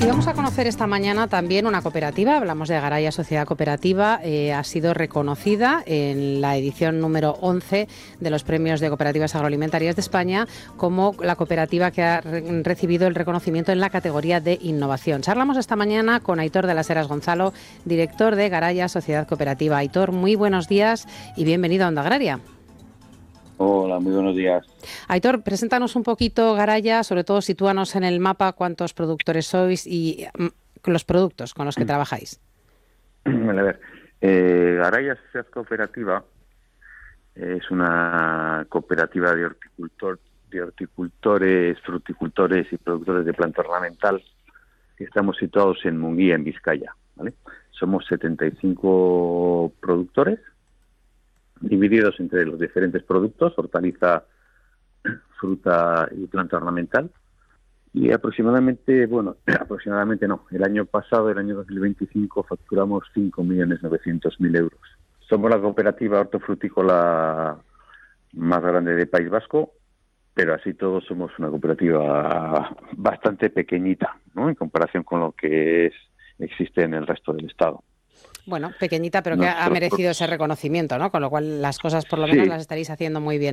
Vamos a conocer esta mañana también una cooperativa, hablamos de Garaya Sociedad Cooperativa, ha sido reconocida en la edición número 11 de los Premios de Cooperativas Agroalimentarias de España como la cooperativa que ha recibido el reconocimiento en la categoría de innovación. Charlamos esta mañana con Aitor de las Heras Gonzalo, director de Garaya Sociedad Cooperativa. Aitor, muy buenos días y bienvenido a Onda Agraria. Hola, muy buenos días. Aitor, preséntanos un poquito Garaya, sobre todo sitúanos en el mapa cuántos productores sois y los productos con los que trabajáis. A ver, Garaya Sociedad Cooperativa es una cooperativa de horticultores, fruticultores y productores de planta ornamental que estamos situados en Munguía, en Vizcaya, ¿vale? Somos 75 productores divididos entre los diferentes productos, hortaliza, fruta y planta ornamental. Y aproximadamente no, el año pasado, el año 2025, facturamos 5.900.000 euros. Somos la cooperativa hortofrutícola más grande del País Vasco, pero así todos somos una cooperativa bastante pequeñita, ¿no?, en comparación con lo que existe en el resto del Estado. Bueno, pequeñita, pero que ha merecido ese reconocimiento, ¿no? Con lo cual las cosas por lo menos las estaréis haciendo muy bien.